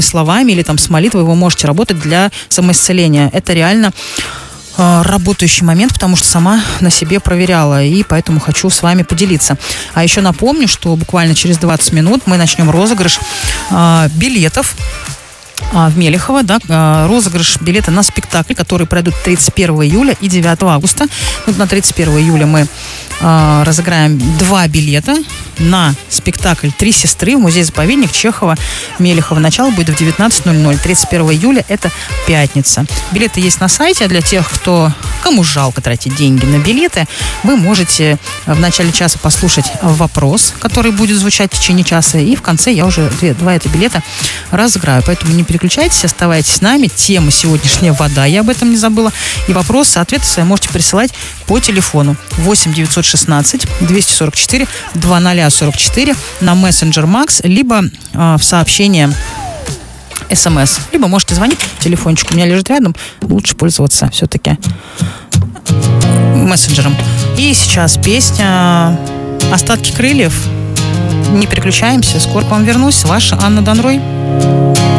словами или там с молитвой вы можете работать для самоисцеления. Это реально работающий момент, потому что сама на себе проверяла, и поэтому хочу с вами поделиться. А еще напомню, что буквально через 20 минут мы начнем розыгрыш билетов в Мелехово, да, розыгрыш билета на спектакль, который пройдут 31 июля и 9 августа. Вот на 31 июля мы разыграем 2 билета на спектакль «Три сестры» в музей-заповедник Чехова, Мелехово. Начало будет в 19:00. 31 июля это пятница. Билеты есть на сайте, а для тех, кому жалко тратить деньги на билеты, вы можете в начале часа послушать вопрос, который будет звучать в течение часа, и в конце я уже 2 эти билета разыграю. Поэтому не переключайтесь, оставайтесь с нами. Тема сегодняшняя — вода, я об этом не забыла. И вопросы, ответы свои можете присылать по телефону 8 916 244 2044 на мессенджер Макс, либо в сообщение СМС. Либо можете звонить, телефончик у меня лежит рядом, лучше пользоваться все-таки мессенджером. И сейчас песня «Остатки крыльев». Не переключаемся, скоро к вам вернусь. Ваша Анна Донрой.